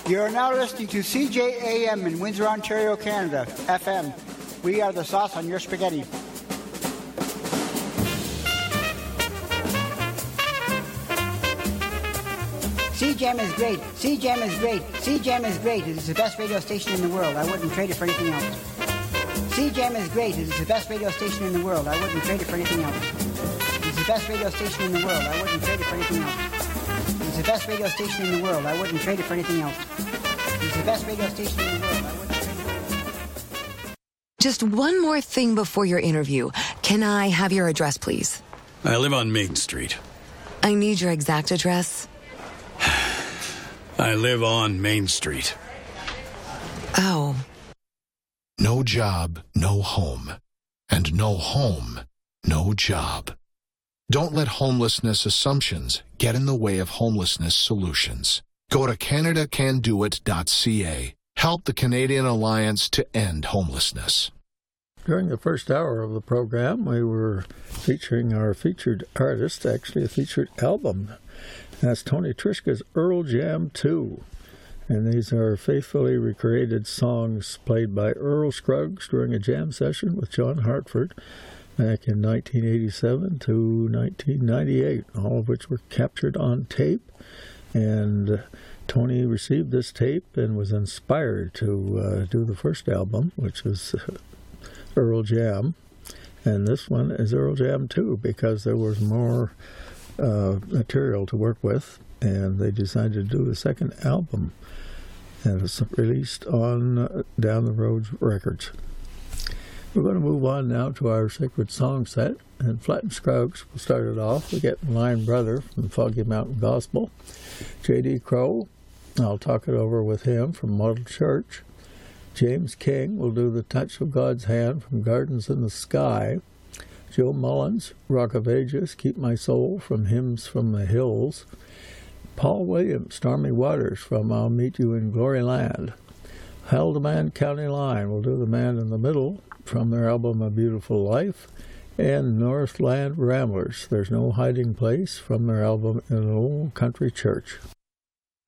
You're now listening to CJAM in Windsor, Ontario, Canada, FM. We are the sauce on your spaghetti. CJAM is great. CJAM is great. CJAM is great. It is the best radio station in the world. I wouldn't trade it for anything else. CJAM is great. It is the best radio station in the world. I wouldn't trade it for anything else. It is the best radio station in the world. I wouldn't trade it for anything else. It's the best radio station in the world. I wouldn't trade it for anything else. It's the best radio station in the world. I wouldn't trade it for anything else. Just one more thing before your interview. Can I have your address, please? I live on Main Street. I need your exact address. I live on Main Street. Oh. No job, no home. And no home, no job. Don't let homelessness assumptions get in the way of homelessness solutions. Go to CanadaCanDoIt.ca. Help the Canadian Alliance to end homelessness. During the first hour of the program, we were featuring our featured artist, actually a featured album. That's Tony Trischka's Earl Jam 2. And these are faithfully recreated songs played by Earl Scruggs during a jam session with John Hartford back in 1987 to 1998, all of which were captured on tape. And Tony received this tape and was inspired to do the first album, which was Earl Jam. And this one is Earl Jam 2 because there was more material to work with, and they decided to do the second album. And it was released on Down the Road Records. We're going to move on now to our sacred song set, and Flatt and Scruggs will start it off. We get Lion Brother from Foggy Mountain Gospel. J.D. Crowe, I'll talk it over with him from Model Church. James King will do The Touch of God's Hand from Gardens in the Sky. Joe Mullins, Rock of Ages, Keep My Soul from Hymns from the Hills. Paul Williams, Stormy Waters from I'll Meet You in Glory Land. Haldimand County Line will do The Man in the Middle from their album A Beautiful Life. And Northland Ramblers, There's No Hiding Place from their album An Old Country Church.